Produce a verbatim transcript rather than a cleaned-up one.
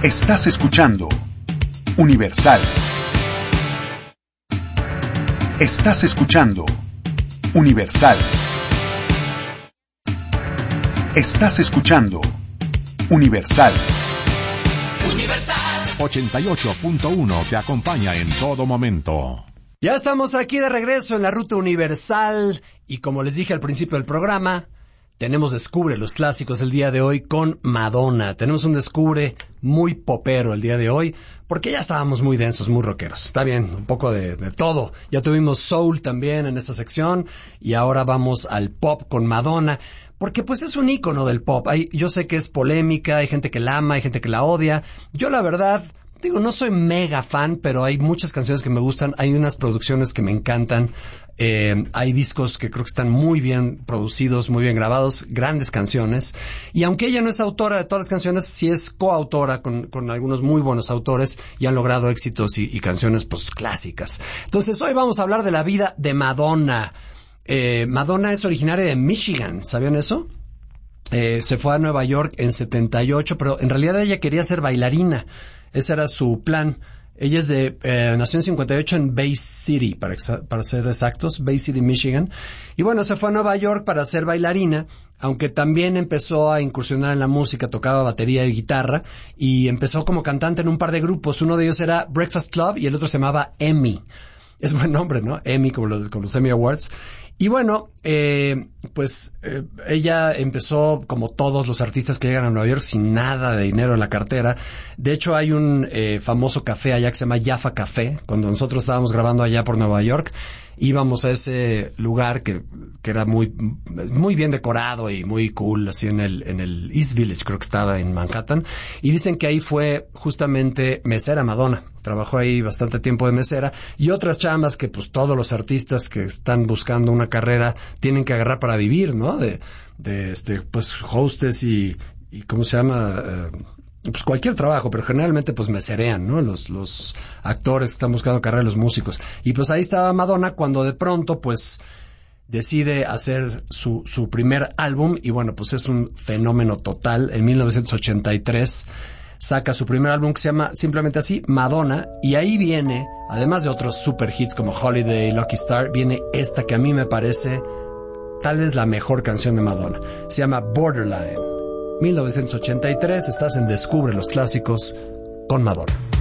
Estás escuchando Universal. Estás escuchando Universal. Estás escuchando Universal. Universal ochenta y ocho punto uno te acompaña en todo momento. Ya estamos aquí de regreso en la ruta Universal y como les dije al principio del programa, tenemos Descubre los clásicos el día de hoy con Madonna. Tenemos un descubre muy popero el día de hoy porque ya estábamos muy densos, muy rockeros. Está bien, un poco de, de todo. Ya tuvimos soul también en esta sección y ahora vamos al pop con Madonna. Porque pues es un ícono del pop. Hay, yo sé que es polémica, hay gente que la ama, hay gente que la odia. Yo la verdad, digo, no soy mega fan, pero hay muchas canciones que me gustan. Hay unas producciones que me encantan. Eh, hay discos que creo que están muy bien producidos, muy bien grabados, grandes canciones. Y aunque ella no es autora de todas las canciones, sí es coautora con, con algunos muy buenos autores y han logrado éxitos y, y canciones pues clásicas. Entonces hoy vamos a hablar de la vida de Madonna. Eh, Madonna es originaria de Michigan, ¿sabían eso? Eh, se fue a Nueva York en setenta y ocho, pero en realidad ella quería ser bailarina. Ese era su plan. Ella es de, eh, nació en cincuenta y ocho en Bay City, para, para ser exactos, Bay City, Michigan. Y bueno, se fue a Nueva York para ser bailarina, aunque también empezó a incursionar en la música, tocaba batería y guitarra, y empezó como cantante en un par de grupos. Uno de ellos era Breakfast Club y el otro se llamaba Emmy. Es buen nombre, ¿no? Emmy, como los, como los Emmy Awards. Y bueno, eh, pues eh, ella empezó como todos los artistas que llegan a Nueva York sin nada de dinero en la cartera. De hecho, hay un eh, famoso café allá que se llama Jaffa Café. Cuando nosotros estábamos grabando allá por Nueva York, íbamos a ese lugar que, que era muy, muy bien decorado y muy cool, así en el, en el East Village, creo que estaba en Manhattan. Y dicen que ahí fue justamente mesera Madonna. Trabajó ahí bastante tiempo de mesera. Y otras chamas que pues todos los artistas que están buscando una carrera tienen que agarrar para vivir, ¿no? De, de este, pues hostess y, y ¿cómo se llama? Uh, pues cualquier trabajo, pero generalmente pues meserean, ¿no? Los, los actores que están buscando carrera, los músicos. Y pues ahí estaba Madonna cuando de pronto pues decide hacer su, su primer álbum y bueno, pues es un fenómeno total. En mil novecientos ochenta y tres saca su primer álbum que se llama simplemente así, Madonna, y ahí viene, además de otros super hits como Holiday, Lucky Star, viene esta que a mí me parece tal vez la mejor canción de Madonna. Se llama Borderline. mil novecientos ochenta y tres, estás en Descubre los Clásicos con Madonna.